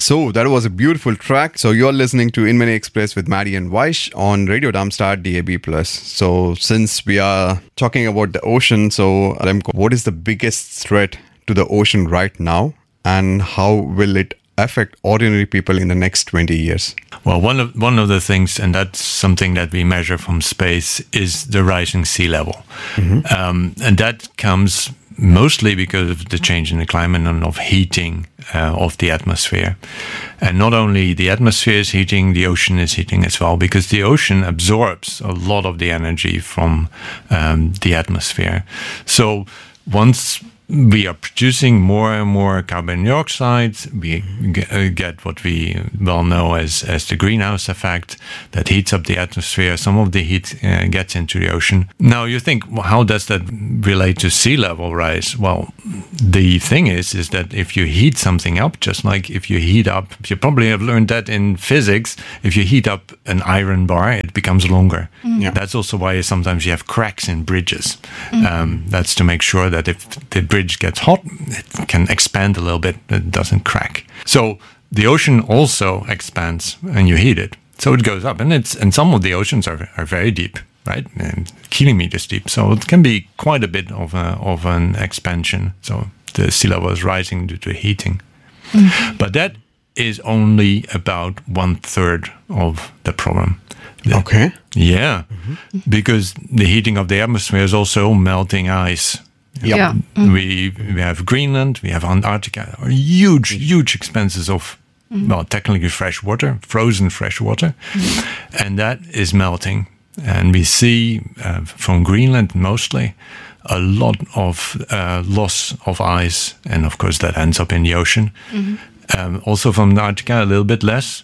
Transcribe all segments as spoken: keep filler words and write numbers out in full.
So that was a beautiful track. So you're listening to Inmany Express with Maddie and Vaish on Radio Darmstadt D A B plus. So since we are talking about the ocean, so Remco, what is the biggest threat to the ocean right now, and how will it affect ordinary people in the next twenty years? Well, one of one of the things, and that's something that we measure from space, is the rising sea level. Mm-hmm. Um, and that comes mostly because of the change in the climate and of heating uh, of the atmosphere. And not only the atmosphere is heating, the ocean is heating as well, because the ocean absorbs a lot of the energy from um, the atmosphere. So once we are producing more and more carbon dioxide, we get what we well know as, as the greenhouse effect that heats up the atmosphere. Some of the heat uh, gets into the ocean. Now you think, well, how does that relate to sea level rise? Well, the thing is, is that if you heat something up, just like if you heat up, you probably have learned that in physics, if you heat up an iron bar, it becomes longer. Mm. Yeah. That's also why sometimes you have cracks in bridges. Mm. Um, that's to make sure that if the bridge gets hot, it can expand a little bit, it doesn't crack. So the ocean also expands and you heat it, so it goes up. And it's and some of the oceans are are very deep, right, and kilometers deep. So it can be quite a bit of a, of an expansion. So the sea level is rising due to heating, mm-hmm. but that is only about one third of the problem. Okay. Yeah, mm-hmm. because the heating of the atmosphere is also melting ice. Yep. Yeah. Mm-hmm. We we have Greenland, we have Antarctica, are huge, huge expanses of, mm-hmm. well, technically fresh water, frozen fresh water, mm-hmm. and that is melting. And we see uh, from Greenland mostly a lot of uh, loss of ice, and of course that ends up in the ocean. Mm-hmm. Um, also from Antarctica, a little bit less.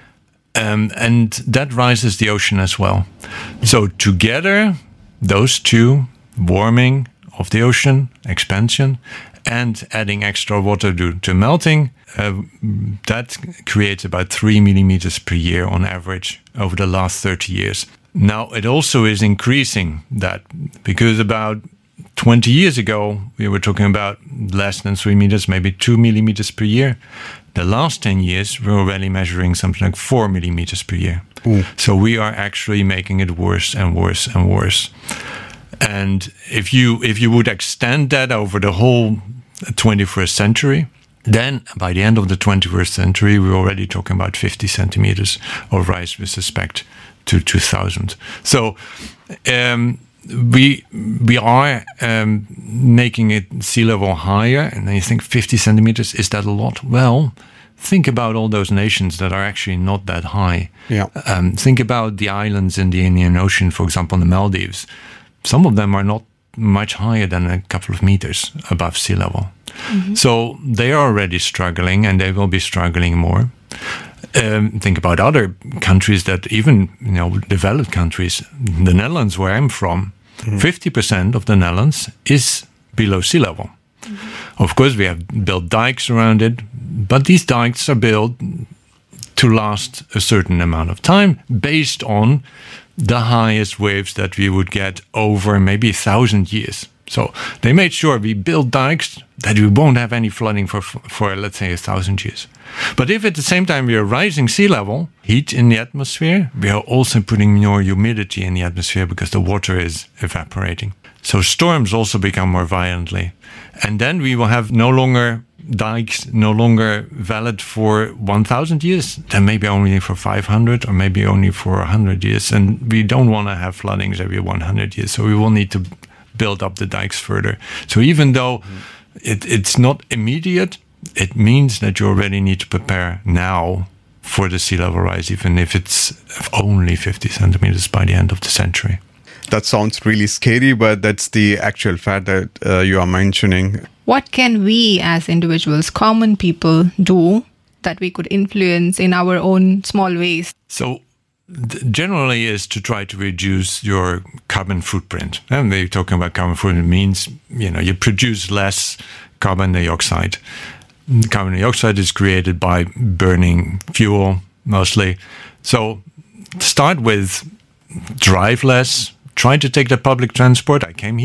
Um, and that rises the ocean as well. So together, those two, warming of the ocean, expansion, and adding extra water due to melting, uh, that creates about three millimeters per year on average over the last thirty years. Now, it also is increasing that, because about twenty years ago, we were talking about less than three meters, maybe two millimeters per year. The last ten years, we're already measuring something like four millimeters per year. Ooh. So we are actually making it worse and worse and worse. And if you if you would extend that over the whole twenty-first century, then by the end of the twenty-first century, we're already talking about fifty centimeters of rise with respect to two thousand. So um, we we are um, making it sea level higher, and then you think fifty centimeters, is that a lot? Well, think about all those nations that are actually not that high. Yeah. Um, think about the islands in the Indian Ocean, for example, the Maldives. Some of them are not much higher than a couple of meters above sea level. Mm-hmm. So they are already struggling, and they will be struggling more. Um, think about other countries that even, you know, developed countries. The Netherlands, where I'm from, mm-hmm. fifty percent of the Netherlands is below sea level. Mm-hmm. Of course, we have built dikes around it, but these dikes are built to last a certain amount of time based on the highest waves that we would get over maybe a thousand years. So they made sure we build dikes that we won't have any flooding for, for let's say, a thousand years. But if at the same time we are rising sea level, heat in the atmosphere, we are also putting more humidity in the atmosphere because the water is evaporating. So storms also become more violently. And then we will have no longer dikes, no longer valid for one thousand years, then maybe only for five hundred or maybe only for one hundred years. And we don't want to have floodings every one hundred years. So we will need to build up the dikes further. So even though mm-hmm. it, it's not immediate, it means that you already need to prepare now for the sea level rise, even if it's only fifty centimeters by the end of the century. That sounds really scary, but that's the actual fact that uh, you are mentioning. What can we as individuals, common people, do that we could influence in our own small ways? So th- generally is to try to reduce your carbon footprint. And we're talking about carbon footprint means, you know, you produce less carbon dioxide. Carbon dioxide is created by burning fuel mostly. So start with drive less. Try to take the public transport. I came here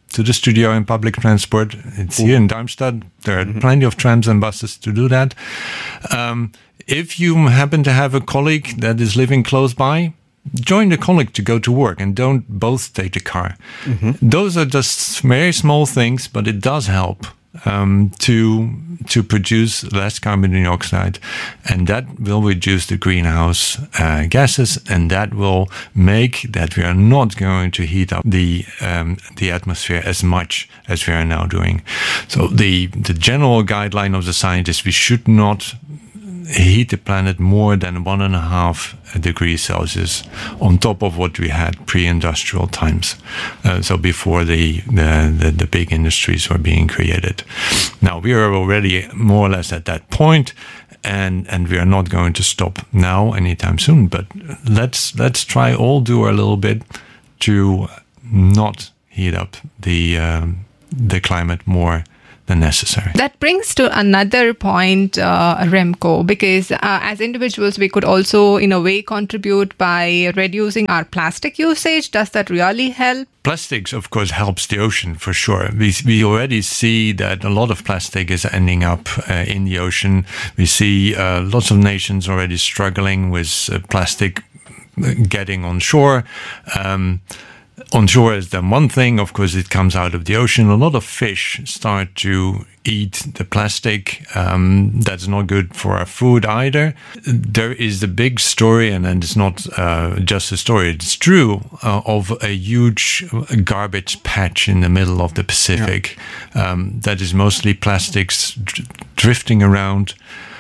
to the studio in public transport. It's Ooh. Here in Darmstadt. There are mm-hmm. plenty of trams and buses to do that. Um, if you happen to have a colleague that is living close by, join the colleague to go to work and don't both take the car. Mm-hmm. Those are just very small things, but it does help um, to to produce less carbon dioxide, and that will reduce the greenhouse uh, gases, and that will make that we are not going to heat up the um, the atmosphere as much as we are now doing. So the the general guideline of the scientists, we should not heat the planet more than one and a half degrees Celsius on top of what we had pre-industrial times. Uh, so before the, the, the, the big industries were being created. Now we are already more or less at that point, and, and we are not going to stop now anytime soon. But let's let's try all do our little bit to not heat up the um, the climate more than necessary. That brings to another point, uh, Remco, because uh, as individuals, we could also, in a way, contribute by reducing our plastic usage. Does that really help? Plastics, of course, helps the ocean for sure. We we already see that a lot of plastic is ending up uh, in the ocean. We see uh, lots of nations already struggling with uh, plastic getting on shore. Um, On shore is the one thing, of course, it comes out of the ocean. A lot of fish start to eat the plastic. Um, that's not good for our food either. There is the big story, and, and it's not uh, just a story, it's true, uh, of a huge garbage patch in the middle of the Pacific. Yeah. Um, that is mostly plastics dr- drifting around.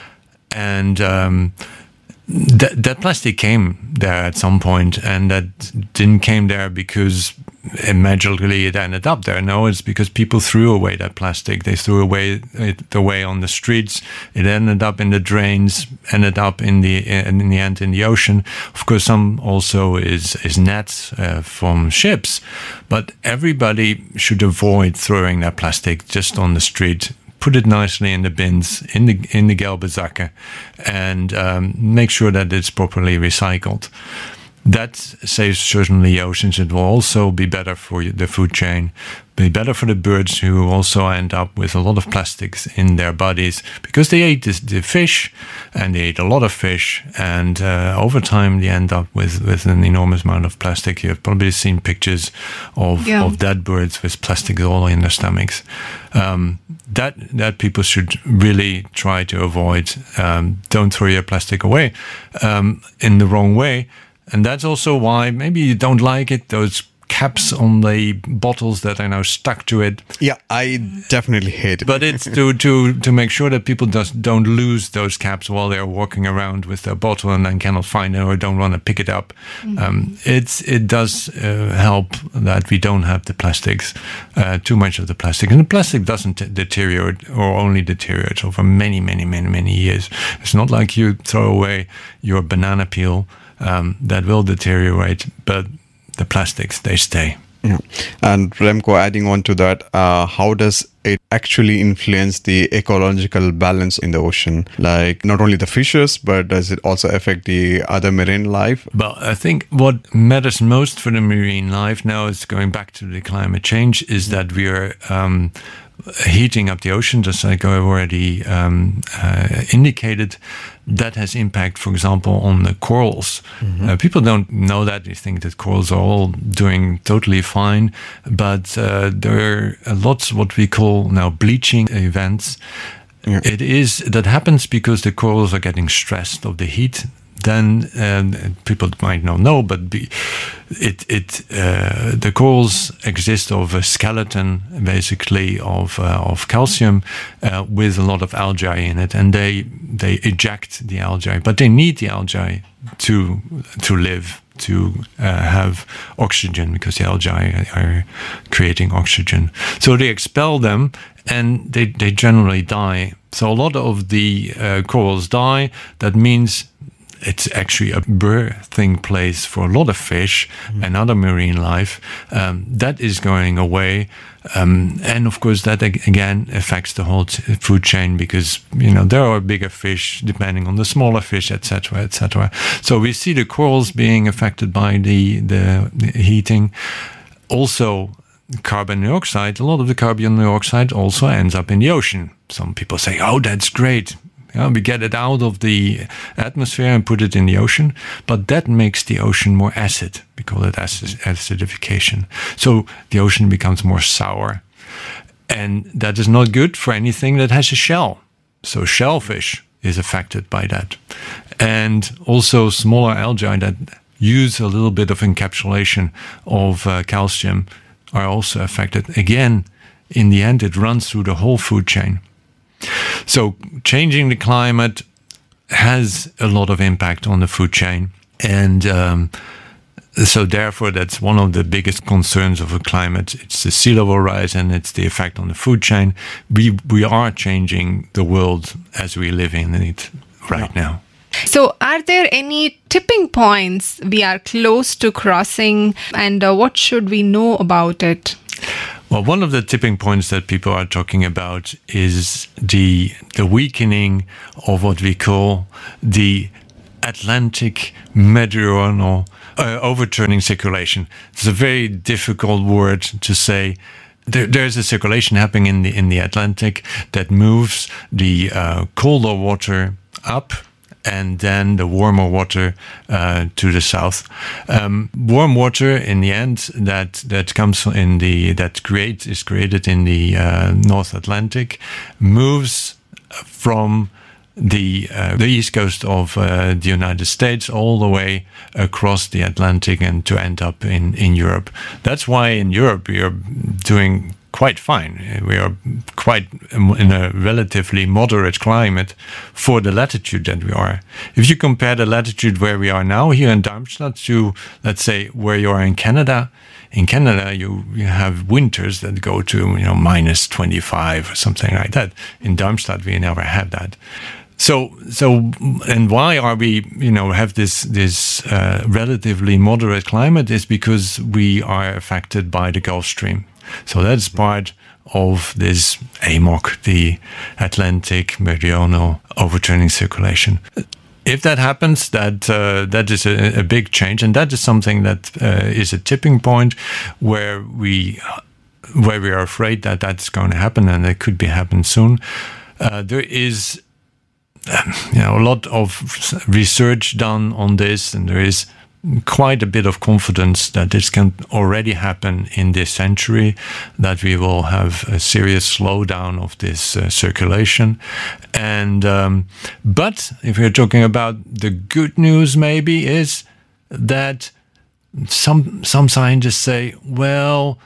And um, That, that plastic came there at some point, and that didn't came there because it magically it ended up there. No, it's because people threw away that plastic. They threw away it away on the streets. It ended up in the drains, ended up in the in the end in the ocean. Of course, some also is is nets uh, from ships, but everybody should avoid throwing that plastic just on the street. Put it nicely in the bins, in the in the gelbe zakken, and um, make sure that it's properly recycled. That saves certainly oceans. It will also be better for the food chain, be better for the birds who also end up with a lot of plastics in their bodies because they ate this, the fish, and they ate a lot of fish, and uh, over time they end up with, with an enormous amount of plastic. You've probably seen pictures of, yeah. of dead birds with plastic all in their stomachs. Um, that that people should really try to avoid. Um, don't throw your plastic away um, in the wrong way. And that's also why maybe you don't like it, those caps on the bottles that are now stuck to it. Yeah, I definitely hate it. But it's to, to, to make sure that people just don't lose those caps while they're walking around with their bottle and then cannot find it or don't want to pick it up. Mm-hmm. Um, it's it does uh, help that we don't have the plastics, uh, too much of the plastic. And the plastic doesn't t- deteriorate or only deteriorates over many, many, many, many years. It's not like you throw away your banana peel. Um, that will deteriorate, but the plastics, they stay. Yeah. And Remco, adding on to that, uh, how does it actually influence the ecological balance in the ocean? Like not only the fishes, but does it also affect the other marine life? Well, I think what matters most for the marine life now is going back to the climate change is that we are um, heating up the ocean, just like I already um, uh, indicated. That has impact, for example, on the corals. Mm-hmm. Uh, people don't know that. They think that corals are all doing totally fine. But uh, there are lots what we call now bleaching events. Yeah. It is that happens because the corals are getting stressed of the heat. Then um, people might not know, but be, it it uh, the corals exist of a skeleton, basically of uh, of calcium, uh, with a lot of algae in it, and they they eject the algae, but they need the algae to to live, to uh, have oxygen, because the algae are creating oxygen. So they expel them, and they they generally die. So a lot of the uh, corals die. That means it's actually a birthing place for a lot of fish mm. and other marine life. Um, that is going away. Um, and of course, that again affects the whole t- food chain because, you know, there are bigger fish depending on the smaller fish, et cetera, et cetera. So we see the corals being affected by the, the, the heating. Also, carbon dioxide, a lot of the carbon dioxide also ends up in the ocean. Some people say, oh, that's great. Yeah, we get it out of the atmosphere and put it in the ocean, but that makes the ocean more acid. We call it acid- acidification. So the ocean becomes more sour. And that is not good for anything that has a shell. So shellfish is affected by that. And also smaller algae that use a little bit of encapsulation of uh, calcium are also affected. Again, in the end, it runs through the whole food chain. So changing the climate has a lot of impact on the food chain. And um, so therefore, that's one of the biggest concerns of the climate. It's the sea level rise and it's the effect on the food chain. We, we are changing the world as we live in it right yeah. now. So are there any tipping points we are close to crossing, and uh, what should we know about it? Well, one of the tipping points that people are talking about is the the weakening of what we call the Atlantic meridional uh, overturning circulation. It's a very difficult word to say. There, there's a circulation happening in the in the Atlantic that moves the uh, colder water up, and then the warmer water uh, to the south. Um, warm water, in the end, that that comes in the that create is created in the uh, North Atlantic, moves from the uh, the east coast of uh, the United States all the way across the Atlantic and to end up in in Europe. That's why in Europe we are doing quite fine. We are quite in a relatively moderate climate for the latitude that we are. If you compare the latitude where we are now here in Darmstadt to, let's say, where you are in Canada, in Canada you, you have winters that go to, you know, minus twenty-five or something like that. In Darmstadt we never have that. So, so, and why are we, you know, have this this uh, relatively moderate climate? Is because we are affected by the Gulf Stream. So that's part of this A M O C, the Atlantic meridional overturning circulation. If that happens, that uh, that is a, a big change, and that is something that uh, is a tipping point where we where we are afraid that that's going to happen, and it could be happen soon. Uh, there is, um, you know, a lot of research done on this, and there is quite a bit of confidence that this can already happen in this century, that we will have a serious slowdown of this uh, circulation. And um, but if we're talking about the good news, maybe is that some some scientists say, well,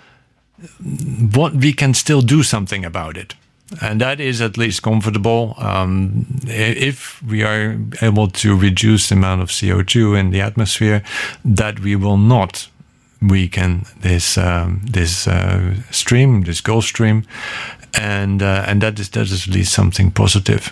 what we can still do something about it. And that is at least comfortable. Um, if we are able to reduce the amount of C O two in the atmosphere, that we will not weaken this um, this uh, stream, this Gulf Stream, and uh, and that is that is at least something positive.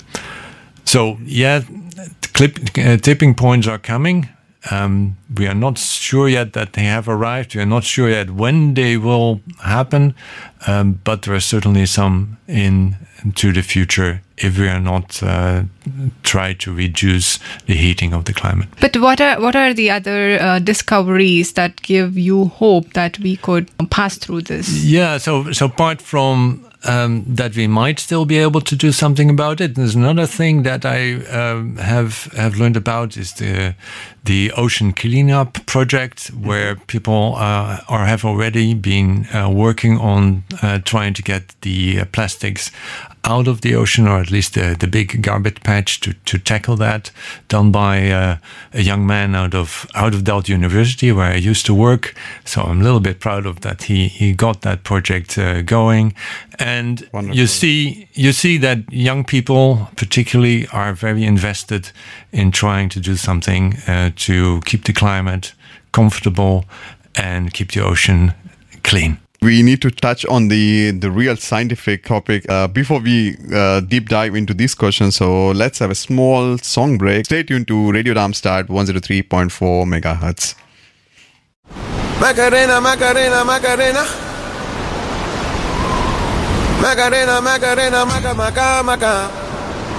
So yeah, clip, uh, tipping points are coming. Um, we are not sure yet that they have arrived. We are not sure yet when they will happen, um, but there are certainly some in to the future if we are not uh, try to reduce the heating of the climate. But what are what are the other uh, discoveries that give you hope that we could pass through this? Yeah, so so apart from Um, that we might still be able to do something about it. There's another thing that I um, have have learned about is the the ocean cleanup project, where people uh, are have already been uh, working on uh, trying to get the uh, plastics out of the ocean, or at least the, the big garbage patch to, to tackle that, done by uh, a young man out of out of Delft University, where I used to work. So I'm a little bit proud of that. He he got that project uh, going, and Wonderful. you see you see that young people particularly are very invested in trying to do something uh, to keep the climate comfortable and keep the ocean clean. We need to touch on the, the real scientific topic uh, before we uh, deep dive into these questions. So let's have a small song break. Stay tuned to Radio Darmstadt one oh three point four megahertz. Macarena, Macarena, Macarena. Macarena, Macarena, Maca, Maca, Maca.